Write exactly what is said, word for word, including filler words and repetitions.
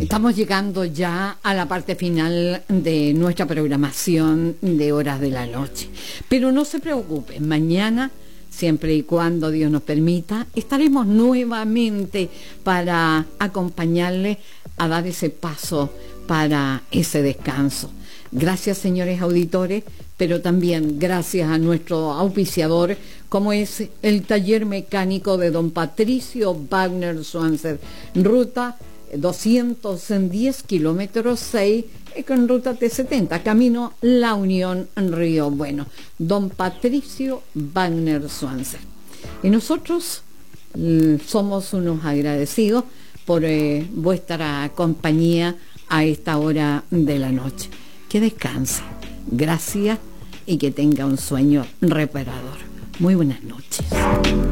Estamos llegando ya a la parte final de nuestra programación de Horas de la Noche. Pero no se preocupen, mañana, siempre y cuando Dios nos permita, estaremos nuevamente para acompañarles a dar ese paso para ese descanso. Gracias, señores auditores, pero también gracias a nuestro auspiciador, como es el taller mecánico de don Patricio Wagner Swanser, ruta doscientos diez kilómetros seis, con ruta T setenta, camino La Unión, Río Bueno. Don Patricio Wagner Swanser. Y nosotros somos unos agradecidos por eh, vuestra compañía a esta hora de la noche. Que descanse. Gracias y que tenga un sueño reparador. Muy buenas noches.